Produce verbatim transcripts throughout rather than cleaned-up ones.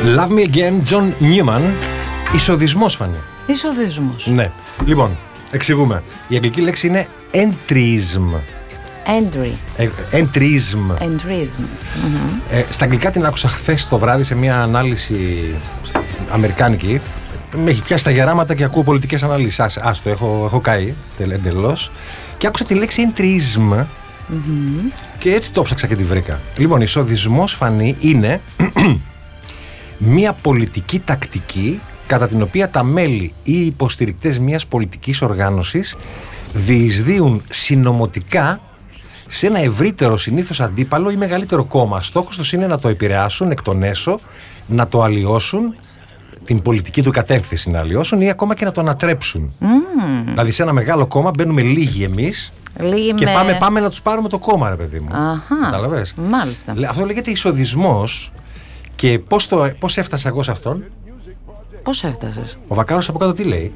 Love Me Again, John Newman. Εισοδισμός, Φανή. Εισοδισμός. Ναι. Λοιπόν, εξηγούμε. Η αγγλική λέξη είναι entryism. Entry. Ε, entryism. Entryism. Mm-hmm. Ε, στα αγγλικά την άκουσα χθες το βράδυ σε μια ανάλυση αμερικάνικη. Με έχει πιάσει τα γεράματα και ακούω πολιτικές αναλύσεις. Ας, άστο, έχω, έχω καεί εντελώς. Και άκουσα τη λέξη entryism. Mm-hmm. Και έτσι το ψάξα και τη βρήκα. Λοιπόν, εισοδισμός, Φανή, είναι μια πολιτική τακτική κατά την οποία τα μέλη ή οι υποστηρικτές μιας πολιτικής οργάνωσης διεισδύουν συνωμοτικά σε ένα ευρύτερο συνήθως αντίπαλο ή μεγαλύτερο κόμμα. Στόχος τους είναι να το επηρεάσουν εκ των έσω, να το αλλοιώσουν, την πολιτική του κατεύθυνση να αλλοιώσουν ή ακόμα και να το ανατρέψουν. Mm. Δηλαδή σε ένα μεγάλο κόμμα μπαίνουμε λίγοι εμείς Λίγοι και με... πάμε, πάμε να τους πάρουμε το κόμμα, ρε παιδί μου. Αχα, κατάλαβες. Μάλιστα. Αυτό λέγεται εισοδισμός. Και πώς, το, πώς έφτασα εγώ σε αυτόν? Πώς έφτασες? Ο Βακάρος από κάτω τι λέει?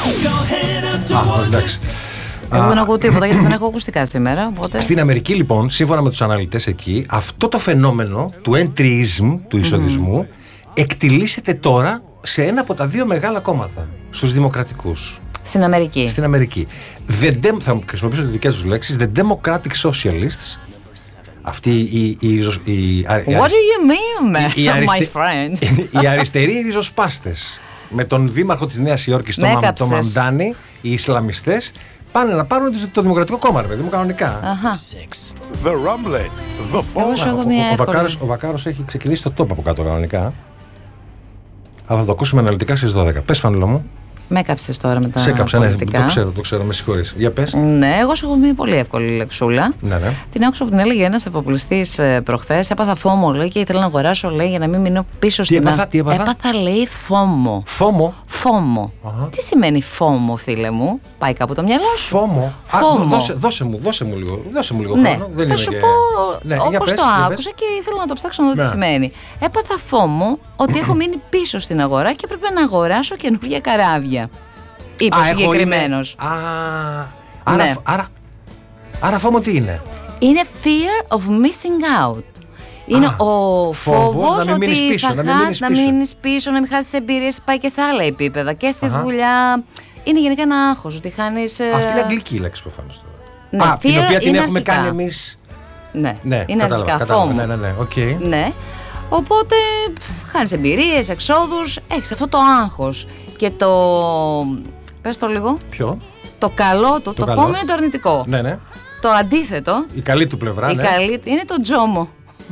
Α, εντάξει. Εγώ δεν ακούω τίποτα γιατί δεν έχω ακουστικά σήμερα. Οπότε... Στην Αμερική, λοιπόν, σύμφωνα με τους αναλυτές εκεί, αυτό το φαινόμενο του entryism, του εισοδισμού, mm-hmm. εκτιλήσεται τώρα σε ένα από τα δύο μεγάλα κόμματα, στους δημοκρατικούς. Στην Αμερική. Στην Αμερική. The Dem- θα χρησιμοποιήσω τις δικές τους λέξεις. The Democratic Socialists. Αυτή η, η, η, η, What do you mean, η, η αριστε... my friend? Οι αριστεροί ριζοσπάστες. Με τον δήμαρχο της Νέας Υόρκης, τον Μαμ, το Μαμντάνι, οι Ισλαμιστές, πάνε να πάρουν το Δημοκρατικό Κόμμα, ρε παιδί μου, κανονικά. Αχα. The rumbling, the fall. Ο, ο, ο, Βακάρος, ο Βακάρος έχει ξεκινήσει το τόπο από κάτω κανονικά. Αλλά θα το ακούσουμε αναλυτικά στις δώδεκα. Πες, Φανίλο μου. Με έκαψες τώρα με τα Σε έκαψα, ναι, πολιτικά. το ξέρω, το ξέρω, με συγχωρείς. Για πες. Ναι, εγώ σου έχω μια πολύ εύκολη λεξούλα. Ναι, ναι. Την άκουσα που την έλεγε ένας εφοπλιστής προχθές. Έπαθα φόμο, λέει, και ήθελα να αγοράσω, λέει, για να μην μείνω πίσω στην. Τι έπαθα, τι έπαθα? Έπαθα, λέει, φόμο. Φόμο. Φόμο. Uh-huh. Τι σημαίνει φόμο, φίλε μου? Πάει κάπου το μυαλό σου? Φόμο. Φόμο. Α, δώσε, δώσε μου, δώσε μου λίγο, δώσε μου λίγο ναι, χρόνο. Δεν θα είναι σου και... πω ναι, όπως πες, το άκουσα πες. και ήθελα να το ψάξω να δω τι ναι. σημαίνει. Έπαθα φόμο ότι έχω μείνει πίσω στην αγορά και έπρεπε να αγοράσω καινούργια καράβια. Είπε ο συγκεκριμένος. Α, άρα, ναι. άρα, άρα φόμο τι είναι? Είναι fear of missing out. Είναι Α, ο φόβος να μην ότι πίσω, θα να μην χάσεις, μείνεις να πίσω. μείνεις πίσω, να μην χάσεις εμπειρίες, πάει και σε άλλα επίπεδα και στη Αχα. δουλειά. Είναι γενικά ένα άγχος ότι χάνεις... Αυτή είναι αγγλική λέξη προφανώς τώρα. Ναι, Α, την οποία την έχουμε αρχικά. κάνει εμείς. Ναι, Ναι, είναι κατάλαβα, αρχικά κατάλαβα. φόμο. Ναι, ναι, ναι, okay. Ναι. Οπότε χάνεις εμπειρίες, εξόδους, έχεις αυτό το άγχος. Και το... Πες το λίγο. Ποιο? Το καλό του, το, το φόμο είναι το αρνητικό. Ναι, ναι. Το αντίθετο, η καλή του πλευρά, η ναι. καλή, είναι το τζόμο.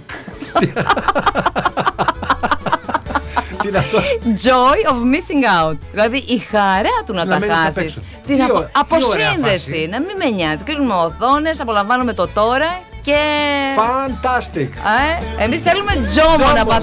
Τι είναι αυτό? Joy of missing out. Δηλαδή η χαρά του να, να τα χάσεις. Τι τι απο... Αποσύνδεση. Να μην με νοιάζει. Κλείνουμε οθόνες, απολαμβάνουμε το τώρα και... Fantastic. Ε, εμείς θέλουμε τζόμο να πατήσουμε.